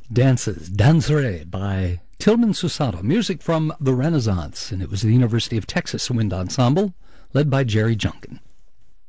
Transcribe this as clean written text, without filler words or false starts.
Dances, Danzare by Tillman Susato, music from the Renaissance, and it was the University of Texas Wind Ensemble, led by Jerry Junkin.